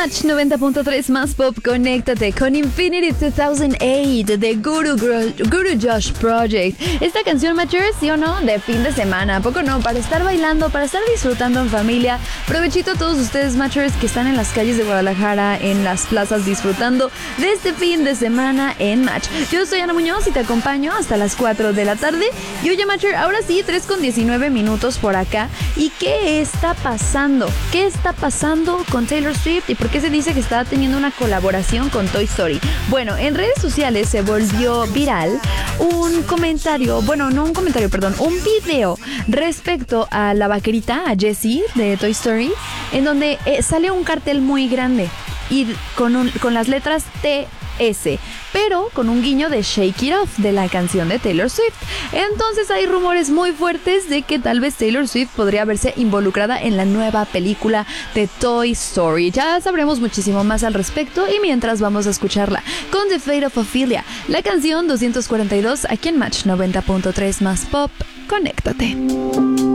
Match 90.3 más pop, conéctate con Infinity 2008 de Guru Josh Project. Esta canción, Matchers, ¿sí o no? De fin de semana, ¿a poco no? Para estar bailando, para estar disfrutando en familia. Provechito a todos ustedes, Matchers, que están en las calles de Guadalajara, en las plazas, disfrutando de este fin de semana en Match. Yo soy Ana Muñoz y te acompaño hasta las 4 de la tarde. Y oye, Matcher, ahora sí, 3:19 por acá. ¿Y qué está pasando? ¿Qué está pasando con Taylor Swift? ¿Y por qué se dice que está teniendo una colaboración con Toy Story? Bueno, en redes sociales se volvió viral un video respecto a la vaquerita, a Jessie de Toy Story, en donde sale un cartel muy grande y con las letras TS, pero con un guiño de Shake It Off, de la canción de Taylor Swift. Entonces hay rumores muy fuertes de que tal vez Taylor Swift podría verse involucrada en la nueva película de Toy Story. Ya sabremos muchísimo más al respecto, y mientras vamos a escucharla con The Fate of Ophelia, la canción 242, aquí en Match 90.3 más pop. Conéctate.